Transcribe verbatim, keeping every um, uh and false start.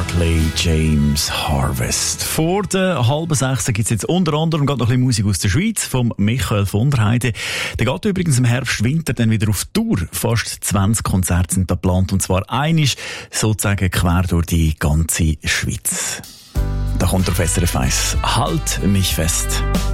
Barclay James Harvest. Vor der halben sechs gibt es jetzt unter anderem gerade noch ein bisschen Musik aus der Schweiz vom Michael von der Heide. Der geht übrigens im Herbst, Winter dann wieder auf Tour. Fast zwanzig Konzerte sind geplant und zwar einisch sozusagen quer durch die ganze Schweiz. Da kommt der S R F eins. Halt mich fest.